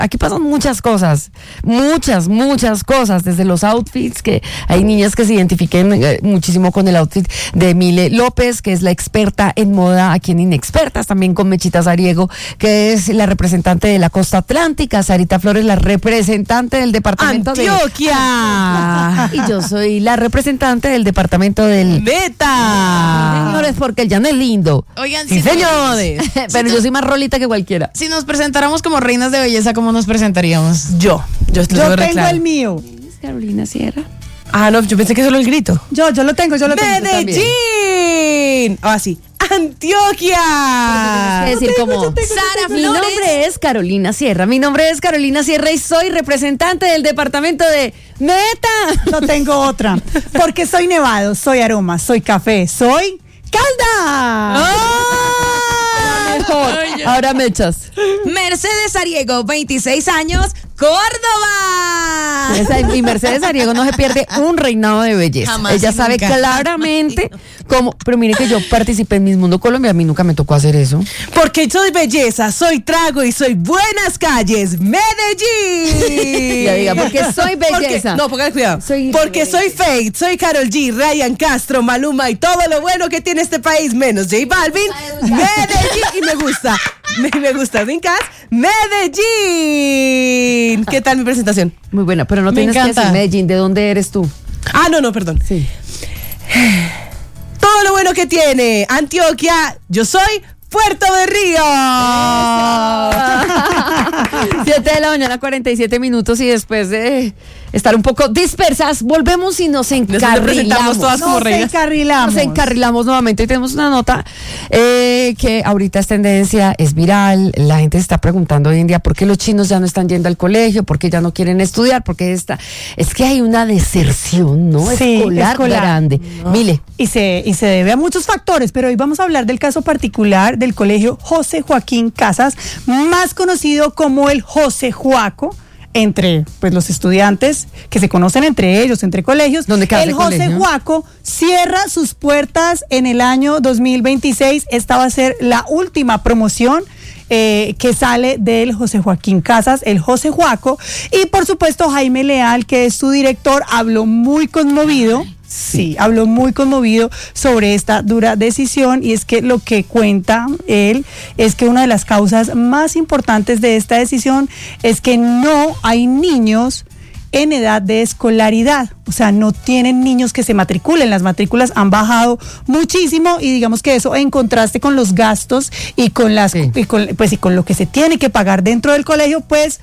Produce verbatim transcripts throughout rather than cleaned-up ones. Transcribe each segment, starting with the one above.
aquí pasan muchas cosas, muchas, muchas cosas, desde los outfits, que hay niñas que se identifiquen eh, muchísimo con el outfit de Mile López, que es la experta en moda aquí en Inexpertas, también con Mechita Sariego, que es la representante de la costa atlántica, Sarita Flores, la representante del departamento Antioquia. de... Y yo soy la representante del departamento del... ¡Meta! Señores, porque el llano es lindo. Oigan, Sí, si señores. Pero si yo soy más rolita que cualquiera. Si nos presentáramos como reinas de belleza, ¿cómo nos presentaríamos? Yo, yo, Yo tengo el mío. Carolina Sierra. Ah, no, yo pensé que solo el grito. Yo, yo lo tengo, yo lo tengo. ¡Medellín! Ahora sí, ¡Antioquia! Es decir, como Sara mi Flores. nombre es Carolina Sierra. Mi nombre es Carolina Sierra y soy representante del departamento de Meta. No tengo otra. Porque soy nevado, soy aroma, soy café, soy calda. Mejor. Ahora me echas. Mercedes Sariego, veintiséis años, Córdoba. Esa- y Mercedes Ariego no se pierde un reinado de belleza. Jamás Ella y sabe nunca. claramente cómo. Pero mire que yo participé en Miss Mundo Colombia, a mí nunca me tocó hacer eso. Porque soy belleza, soy trago y soy buenas calles, Medellín. Ya diga, porque soy belleza. Porque- no, póngale cuidado. Soy porque soy Faith, soy Karol G, Ryan Castro, Maluma y todo lo bueno que tiene este país, menos J Balvin, Medellín. Y me gusta, me, me gusta, Rincas, Medellín. ¿Qué tal mi presentación? Muy buena, pero no Me tienes que encanta. decir Medellín, ¿de dónde eres tú? Ah, no, no, perdón. Sí. Todo lo bueno que tiene Antioquia, yo soy Puerto de Río. siete de la mañana, cuarenta y siete minutos, y después de estar un poco dispersas, volvemos y nos presentamos encarrilamos. todas como Nos reinas. encarrilamos. Nos encarrilamos nuevamente y tenemos una nota eh, que ahorita es tendencia, es viral. La gente se está preguntando hoy en día por qué los chinos ya no están yendo al colegio, por qué ya no quieren estudiar, porque está, es que hay una deserción, ¿no? Sí, escolar, escolar. grande. Mire, Y se, y se debe a muchos factores, pero hoy vamos a hablar del caso particular del colegio José Joaquín Casas, más conocido como el José Juaco, entre pues los estudiantes que se conocen entre ellos, entre colegios. ¿Dónde queda el ese José colegio? Juaco cierra sus puertas en el año dos mil veintiséis. Esta va a ser la última promoción Eh, que sale del José Joaquín Casas, el José Juaco, y por supuesto Jaime Leal, que es su director, habló muy conmovido, sí, habló muy conmovido sobre esta dura decisión, y es que lo que cuenta él es que una de las causas más importantes de esta decisión es que no hay niños en edad de escolaridad, o sea, no tienen niños que se matriculen, las matrículas han bajado muchísimo, y digamos que eso en contraste con los gastos y con las Sí. y con, pues y con lo que se tiene que pagar dentro del colegio, pues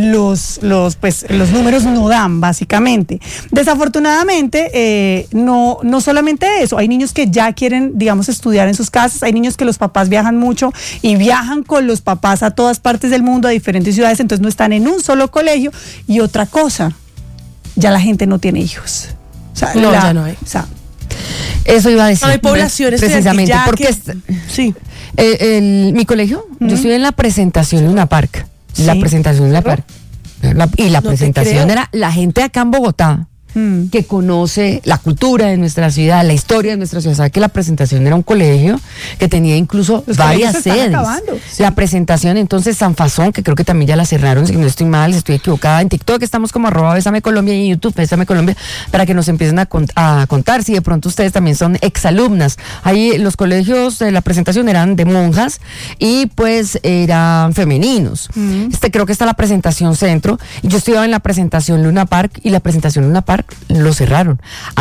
los los pues los números no dan, básicamente. Desafortunadamente, eh, no no solamente eso, hay niños que ya quieren, digamos, estudiar en sus casas, hay niños que los papás viajan mucho y viajan con los papás a todas partes del mundo, a diferentes ciudades, entonces no están en un solo colegio. Y otra cosa, ya la gente no tiene hijos. O sea, No, la- ya no hay. o sea, eso iba a decir. No hay población precisamente, estudiantil, ya porque que- es- sí. eh, el- mi colegio, yo estoy en la presentación Luna Park. La Sí. presentación Luna Park. La- y la No te presentación creo. era la gente acá en Bogotá Mm. que conoce la cultura de nuestra ciudad, la historia de nuestra ciudad, sabe que la presentación era un colegio que tenía incluso Los varias colegios se están sedes. acabando. La presentación entonces San Fasón, que creo que también ya la cerraron, si no estoy mal, si estoy equivocada, en TikTok estamos como arroba Bésame Colombia, y en YouTube Bésame Colombia, para que nos empiecen a, cont- a contar si de pronto ustedes también son exalumnas. Ahí los colegios de la presentación eran de monjas y pues eran femeninos. Este creo que está la presentación Centro, y yo estudiaba en la presentación Luna Park, y la presentación Luna Park lo cerraron.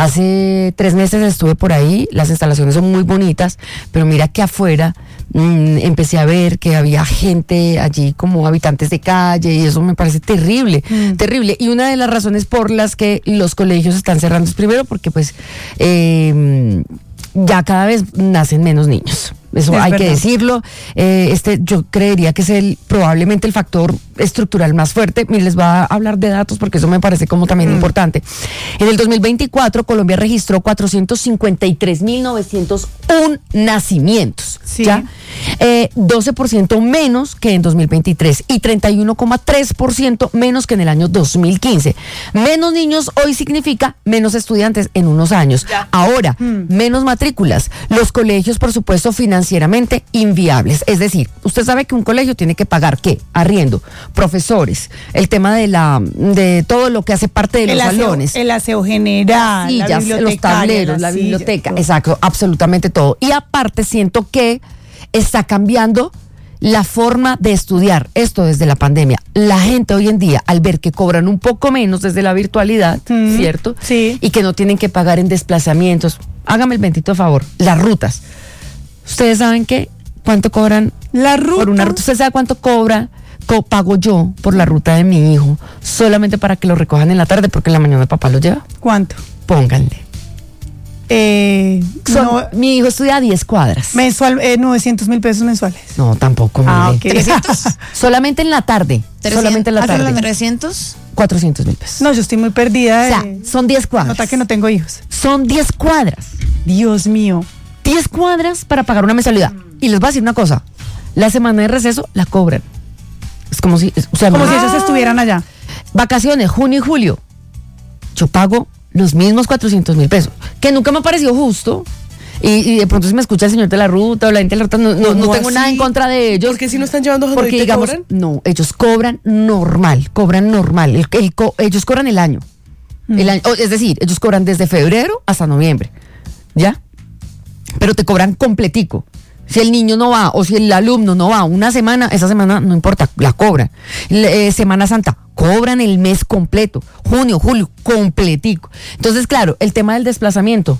Hace tres meses estuve por ahí, las instalaciones son muy bonitas, pero mira que afuera mmm, empecé a ver que había gente allí como habitantes de calle, y eso me parece terrible, terrible. Y una de las razones por las que los colegios están cerrando es primero porque pues eh, ya cada vez nacen menos niños. Eso Es hay verdad. que decirlo. Eh, este, yo creería que es el probablemente el factor estructural más fuerte. Y les voy a hablar de datos porque eso me parece como también importante. En el dos mil veinticuatro, Colombia registró cuatrocientos cincuenta y tres mil novecientos uno nacimientos. Sí. ¿Ya? Eh, doce por ciento menos que en dos mil veintitrés y treinta y uno coma tres por ciento menos que en el año dos mil quince. Menos niños hoy significa menos estudiantes en unos años. Ahora, menos matrículas. Los colegios, por supuesto, financian financieramente inviables. Es decir, usted sabe que un colegio tiene que pagar ¿qué? Arriendo, profesores, el tema de la de todo lo que hace parte de los el aseo, salones. El aseo general, Sillas, la los bibliotecaria, tableros, la sillas, biblioteca, todo. exacto, absolutamente todo. Y aparte siento que está cambiando la forma de estudiar, esto desde la pandemia. La gente hoy en día, al ver que cobran un poco menos desde la virtualidad, Mm, ¿cierto? sí. Y que no tienen que pagar en desplazamientos. Hágame el bendito favor, las rutas. ¿Ustedes saben qué? ¿Cuánto cobran La ruta. por una ruta? ¿Usted sabe cuánto cobra? Co- pago yo por la ruta de mi hijo, solamente para que lo recojan en la tarde, porque en la mañana el papá lo lleva. ¿Cuánto? Pónganle. Eh, Son- no, mi hijo estudia a diez cuadras. mensual, eh, novecientos mil pesos mensuales. No, tampoco. Ah, mire. ok. ¿trescientos? Solamente en la tarde. Solamente en la ¿Hasta tarde. los trescientos? cuatrocientos mil pesos. No, yo estoy muy perdida. O sea, de- son diez cuadras. Nota que no tengo hijos. Son diez cuadras. Dios mío. diez cuadras para pagar una mensualidad. Y les voy a decir una cosa. La semana de receso la cobran. Es como si... O sea, Como no- si ellos estuvieran allá. Vacaciones, junio y julio. Yo pago los mismos cuatrocientos mil pesos. Que nunca me ha parecido justo. Y, y de pronto si me escucha el señor de la ruta o la gente de la ruta, no, no, no ¿Cómo tengo nada así? en contra de ellos. ¿Por qué si no están llevando Porque Android te digamos, cobran? no, ellos cobran normal, cobran normal. El- el co- ellos cobran el año. El año. o- Es decir, ellos cobran desde febrero hasta noviembre. ¿Ya? Pero te cobran completico. Si el niño no va o si el alumno no va una semana, esa semana no importa, la cobran. Le- eh, Semana Santa, cobran el mes completo. Junio, julio, completico. Entonces, claro, el tema del desplazamiento,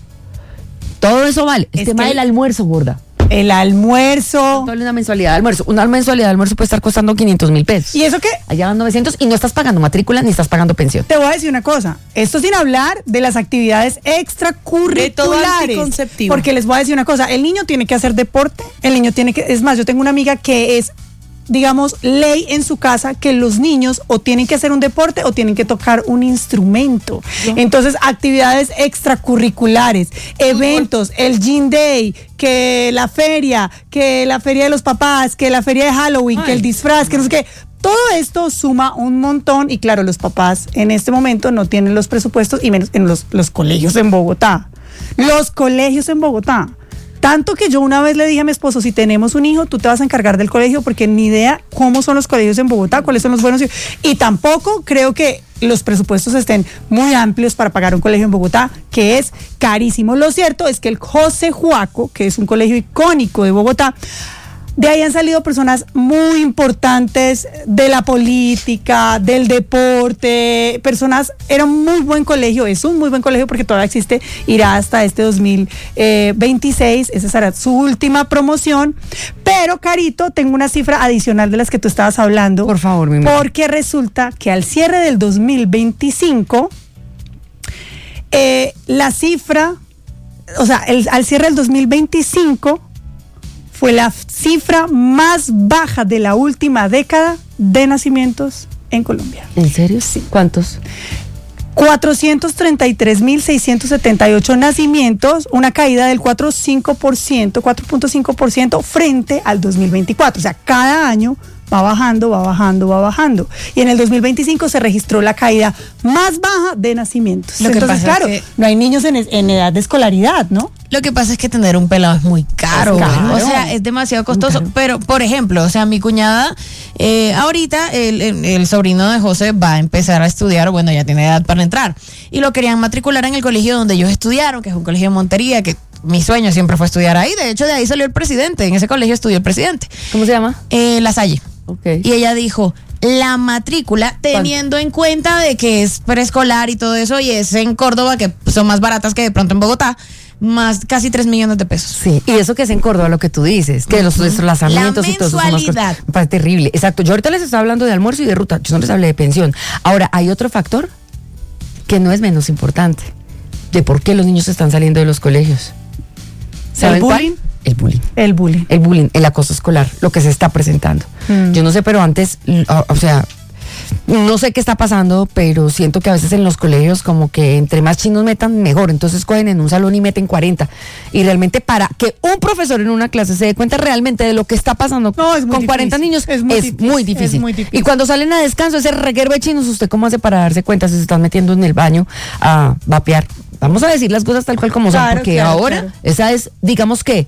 todo eso vale. El Es tema que del el- almuerzo, gorda. El almuerzo. Vale una mensualidad de almuerzo. Una mensualidad de almuerzo puede estar costando quinientos mil pesos. Y eso que Allá van novecientos y no estás pagando matrícula ni estás pagando pensión. te voy a decir una cosa. Esto sin hablar de las actividades extracurriculares. anticonceptivo. Porque les voy a decir una cosa. El niño tiene que hacer deporte. El niño tiene que. Es más, yo tengo una amiga que es, digamos, ley en su casa que los niños o tienen que hacer un deporte o tienen que tocar un instrumento. Entonces, actividades extracurriculares, eventos, el Gym Day, que la feria, que la feria de los papás, que la feria de Halloween, que el disfraz, que no sé qué. Todo esto suma un montón y claro, los papás en este momento no tienen los presupuestos y menos en los, los colegios en Bogotá. Los colegios en Bogotá. Tanto que yo una vez le dije a mi esposo, si tenemos un hijo, tú te vas a encargar del colegio porque ni idea cómo son los colegios en Bogotá, cuáles son los buenos. Y tampoco creo que los presupuestos estén muy amplios para pagar un colegio en Bogotá, que es carísimo. Lo cierto es que el José Juaco, que es un colegio icónico de Bogotá, de ahí han salido personas muy importantes de la política, del deporte, personas, era un muy buen colegio, es un muy buen colegio porque todavía existe, irá hasta este dos mil veintiséis, esa será su última promoción, pero Carito, tengo una cifra adicional de las que tú estabas hablando. Por favor, mi amor. Porque resulta que al cierre del dos mil veinticinco, eh, la cifra, o sea, el, al cierre del dos mil veinticinco, fue la cifra más baja de la última década de nacimientos en Colombia. ¿En serio? Sí. ¿Cuántos? cuatrocientos treinta y tres mil seiscientos setenta y ocho nacimientos, una caída del cuatro punto cinco por ciento, cuatro punto cinco por ciento frente al dos mil veinticuatro. O sea, cada año va bajando, va bajando, va bajando. Y en el dos mil veinticinco se registró la caída más baja de nacimientos. Lo que Entonces, pasa es claro, que- no hay niños en, en edad de escolaridad, ¿no? Lo que pasa es que tener un pelado es muy caro, Es caro. güey. O sea, es demasiado costoso. Pero, por ejemplo, o sea, mi cuñada, eh, ahorita el, el- el sobrino de José va a empezar a estudiar, bueno, ya tiene edad para entrar. Y lo querían matricular en el colegio donde ellos estudiaron, que es un colegio de Montería, que mi sueño siempre fue estudiar ahí. De hecho, de ahí salió el presidente. En ese colegio estudió el presidente. ¿Cómo se llama? Eh, La Salle. Ok. Y ella dijo, la matrícula, teniendo en cuenta de que es preescolar y todo eso, y es en Córdoba, que son más baratas que de pronto en Bogotá, más casi tres millones de pesos. Sí, y eso que es en Córdoba, lo que tú dices, que los desplazamientos La y todo eso son más cosas- mensualidad. me parece terrible. Exacto, yo ahorita les estaba hablando de almuerzo y de ruta, yo no les hablé de pensión. Ahora, hay otro factor que no es menos importante, de por qué los niños están saliendo de los colegios. ¿Saben cuál? bullying? El bullying. El bullying. El bullying, el acoso escolar, lo que se está presentando. Mm. Yo no sé, pero antes, l- o, o sea, no sé qué está pasando, pero siento que a veces en los colegios como que entre más chinos metan, mejor. Entonces cogen en un salón y meten cuarenta. Y realmente para que un profesor en una clase se dé cuenta realmente de lo que está pasando No, es muy con cuarenta difícil, niños, es muy difícil, muy es difícil. muy difícil. Y cuando salen a descanso, ese reguero de chinos, ¿usted cómo hace para darse cuenta si se están metiendo en el baño a vapear? Vamos a decir las cosas tal cual como son, Claro, porque claro, ahora claro. esa es, digamos que,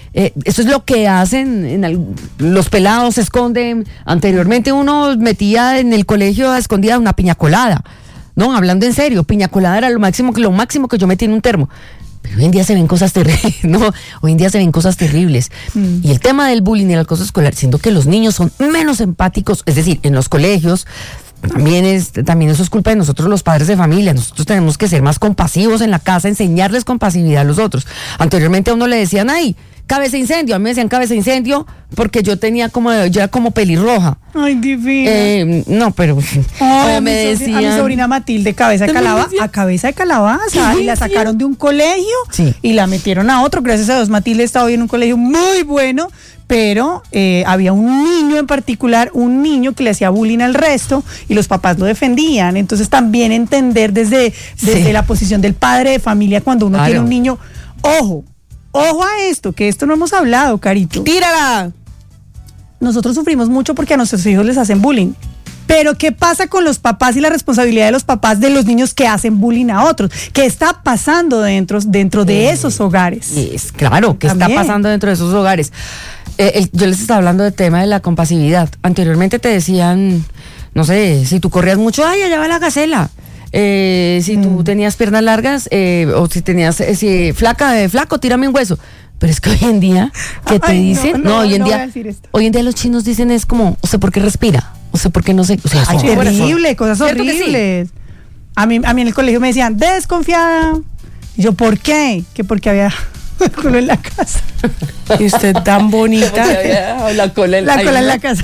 Eh, eso es lo que hacen en el- los pelados, se esconden. Anteriormente uno metía en el colegio a escondida una piña colada, no, hablando en serio, piña colada era lo máximo que lo máximo que yo metí en un termo. Pero hoy en día se ven cosas terribles, no, hoy en día se ven cosas terribles. Mm. Y el tema del bullying y el acoso escolar, siendo que los niños son menos empáticos, es decir, en los colegios también es también eso es culpa de nosotros los padres de familia. Nosotros tenemos que ser más compasivos en la casa, enseñarles compasividad a los otros. Anteriormente a uno le decían, ay, cabeza de incendio, a mí me decían cabeza de incendio porque yo tenía como, yo era como pelirroja. Ay, divina. Eh, no, pero Ay, o a, me mi sobrina, a mi decían, sobrina Matilde, cabeza de También calabaza, decía- a cabeza de calabaza, y la sacaron de un colegio Sí. y la metieron a otro. Gracias a Dios, Matilde está hoy en un colegio muy bueno, pero eh, había un niño en particular, un niño que le hacía bullying al resto y los papás lo defendían. Entonces también entender desde, desde Sí. la posición del padre de familia cuando uno Claro. tiene un niño, ojo, ojo a esto, que esto no hemos hablado, Carito. ¡Tírala! Nosotros sufrimos mucho porque a nuestros hijos les hacen bullying. Pero ¿qué pasa con los papás y la responsabilidad de los papás de los niños que hacen bullying a otros? ¿Qué está pasando dentro, dentro de esos hogares? es claro, ¿qué está También. pasando dentro de esos hogares? Eh, el- yo les estaba hablando del tema de la compasividad. Anteriormente te decían, no sé, si tú corrías mucho, ay, allá va la gacela. Eh, si Mm. tú tenías piernas largas, eh, o si tenías, eh, si flaca, eh, flaco, tírame un hueso. Pero es que hoy en día, ¿qué te Ay, no, dicen? no, hoy en no voy día, a decir esto. hoy en día los chinos dicen es como, o sea, ¿por qué respira? O sea, ¿por qué no sé? O sea, Ay, son- terrible, cosas ¿Cierto que sí? horribles. A mí, a mí en el colegio me decían, desconfiada. Y yo, ¿por qué? Que porque había culo en la casa. Y usted tan bonita. La cola en La ay, cola en no. la casa.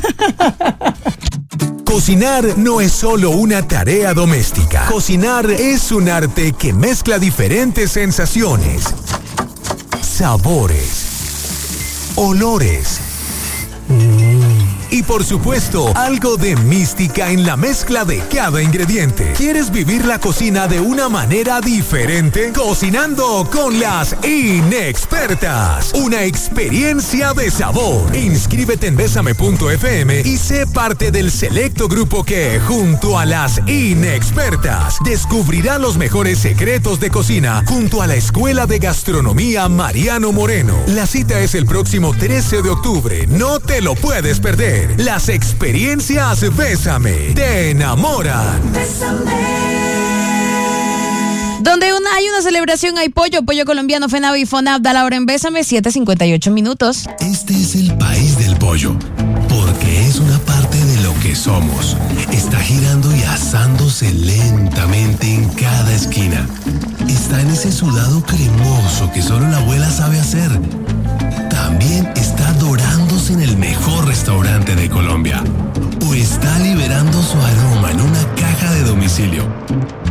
Cocinar no es solo una tarea doméstica. Cocinar es un arte que mezcla diferentes sensaciones, sabores, olores. Y por supuesto, algo de mística en la mezcla de cada ingrediente. ¿Quieres vivir la cocina de una manera diferente? Cocinando con las Inexpertas. Una experiencia de sabor. Inscríbete en besame punto f m y sé parte del selecto grupo que, junto a las Inexpertas, descubrirá los mejores secretos de cocina junto a la Escuela de Gastronomía Mariano Moreno. La cita es el próximo trece de octubre. No te lo puedes perder. Las experiencias Bésame te enamoran. Donde una, hay una celebración, hay pollo, pollo colombiano, FENAVI y FONAV, da la hora en Bésame, siete cincuenta y ocho minutos. Este es el país del pollo, porque es una parte de lo que somos. Está girando y asándose lentamente en cada esquina. Está en ese sudado cremoso que solo la abuela sabe hacer. También está dorándose en el mejor restaurante de Colombia. O está liberando su aroma en una caja de domicilio.